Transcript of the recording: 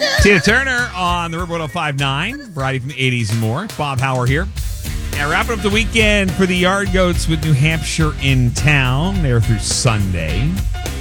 Tina Turner on the River 105.9, variety from the 80s and more. Bob Hauer here. Yeah, wrapping up the weekend for the Yard Goats with New Hampshire in town. They're through Sunday.